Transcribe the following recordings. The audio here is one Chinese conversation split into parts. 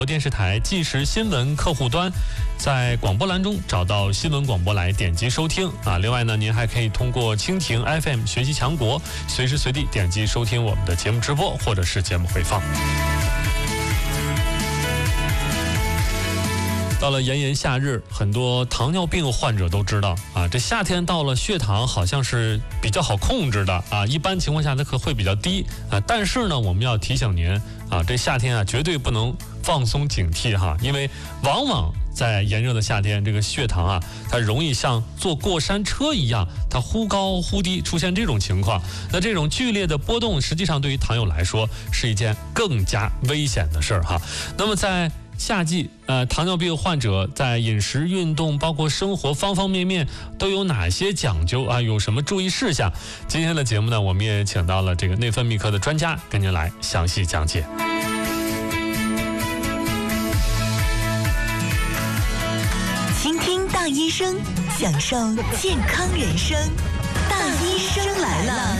电视台即时新闻客户端，在广播栏中找到新闻广播来点击收听啊。另外呢，您还可以通过蜻蜓 FM 学习强国，随时随地点击收听我们的节目直播或者是节目回放。到了炎炎夏日，很多糖尿病患者都知道啊，这夏天到了，血糖好像是比较好控制的啊，一般情况下它可会比较低啊。但是呢，我们要提醒您啊，这夏天啊绝对不能放松警惕哈，因为往往在炎热的夏天，这个血糖啊，它容易像坐过山车一样，它忽高忽低，出现这种情况。那这种剧烈的波动，实际上对于糖友来说是一件更加危险的事儿哈。那么在夏季，糖尿病患者在饮食、运动，包括生活方方面面都有哪些讲究啊？有什么注意事项？今天的节目呢，我们也请到了这个内分泌科的专家，跟您来详细讲解。 倾听大医生，享受健康人生。大医生来了。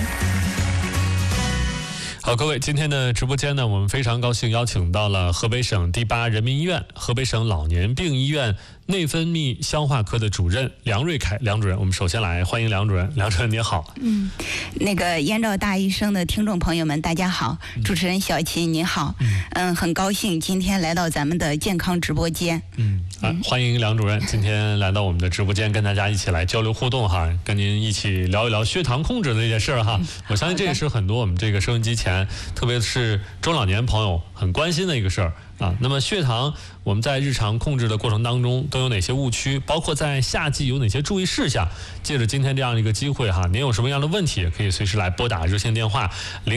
好，各位，今天的直播间呢，我们非常高兴邀请到了河北省第8人民医院、河北省老年病医院内分泌消化科的主任梁瑞凯梁主任。我们首先来欢迎梁主任。梁主任您好。 那个燕赵大医生的听众朋友们，大家好。主持人小齐您好。很高兴今天来到咱们的健康直播间。 欢迎梁主任今天来到我们的直播间，跟大家一起来交流互动哈，跟您一起聊一聊血糖控制的这件事儿哈。我相信这也是很多我们这个收音机前，特别是中老年朋友很关心的一个事儿啊。那么血糖我们在日常控制的过程当中都有哪些误区，包括在夏季有哪些注意事项？借着今天这样一个机会哈，您有什么样的问题，可以随时来拨打热线电话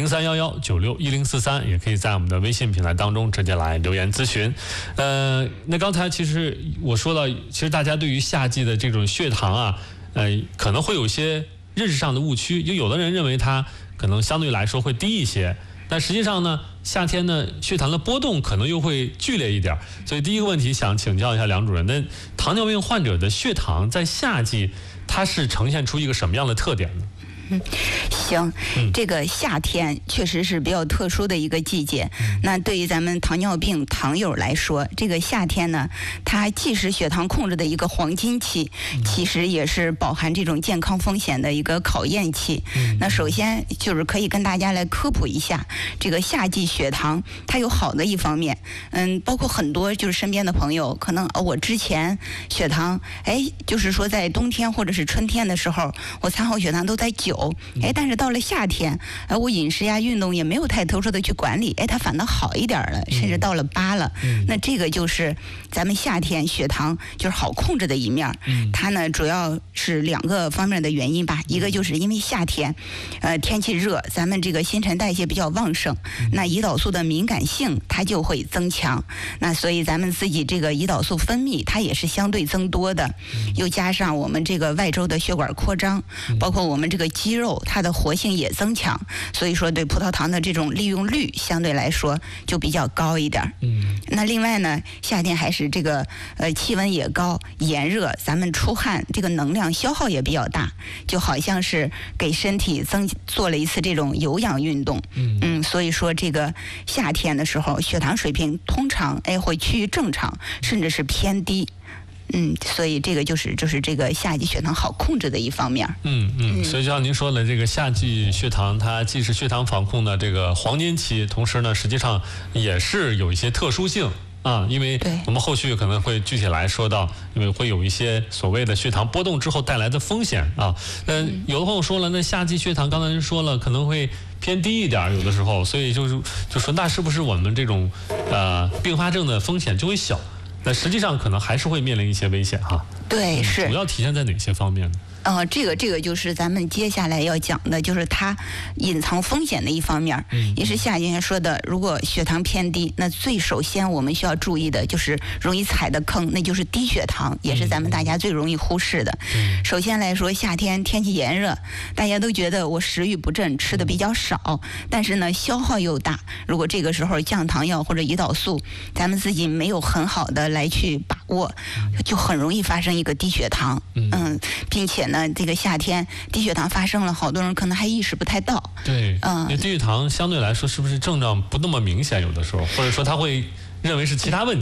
0311961043，也可以在我们的微信平台当中直接来留言咨询。那刚才其实我说到，其实大家对于夏季的这种血糖啊，可能会有一些认识上的误区，有的人认为它可能相对来说会低一些。但实际上呢，夏天呢，血糖的波动可能又会剧烈一点，所以第一个问题想请教一下梁主任，那糖尿病患者的血糖在夏季，它是呈现出一个什么样的特点呢？ 行，这个夏天确实是比较特殊的一个季节。那对于咱们糖尿病糖友来说，这个夏天呢，它既是血糖控制的一个黄金期，其实也是饱含这种健康风险的一个考验期。那首先就是可以跟大家来科普一下，这个夏季血糖它有好的一方面，包括很多就是身边的朋友，可能我之前血糖，就是说在冬天或者是春天的时候，我餐后血糖都在9。但是到了夏天，我饮食呀、运动也没有太特殊的去管理，它反倒好一点了，甚至到了8了。那这个就是咱们夏天血糖就是好控制的一面。它呢主要是2个方面的原因吧，一个就是因为夏天，天气热，咱们这个新陈代谢比较旺盛，那胰岛素的敏感性它就会增强，那所以咱们自己这个胰岛素分泌它也是相对增多的，又加上我们这个外周的血管扩张，包括我们这个肌肉它的活性也增强，所以说对葡萄糖的这种利用率相对来说就比较高一点。那另外呢，夏天还是这个气温也高，炎热，咱们出汗这个能量消耗也比较大，就好像是给身体做了一次这种有氧运动。所以说这个夏天的时候，血糖水平通常会趋于正常，甚至是偏低。所以这个就是这个夏季血糖好控制的一方面。 所以就像您说的，这个夏季血糖它既是血糖防控的这个黄金期，同时呢，实际上也是有一些特殊性啊，因为我们后续可能会具体来说到，因为会有一些所谓的血糖波动之后带来的风险啊。有的朋友说了，那夏季血糖刚才您说了可能会偏低一点，有的时候，所以就说那是不是我们这种并发症的风险就会小？那实际上可能还是会面临一些危险哈。 对，是。 主要体现在哪些方面呢？ 这个就是咱们接下来要讲的，就是它隐藏风险的一方面。也是夏天说的，如果血糖偏低，那最首先我们需要注意的就是容易踩的坑，那就是低血糖，也是咱们大家最容易忽视的。首先来说，夏天天气炎热，大家都觉得我食欲不振，吃的比较少，但是呢消耗又大。如果这个时候降糖药或者胰岛素，咱们自己没有很好的来去把握，就很容易发生一个低血糖。并且呢，这个夏天低血糖发生了，好多人可能还意识不太到。 对，低血糖相对来说是不是症状不那么明显？有的时候，或者说他会认为是其他问题。